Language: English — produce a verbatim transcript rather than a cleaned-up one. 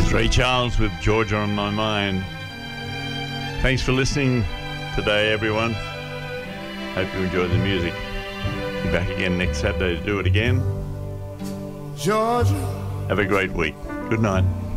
Ray Charles with Georgia on My Mind. Thanks for listening today, everyone. Hope you enjoyed the music. Be back again next Saturday to do it again. Georgia. Have a great week. Good night.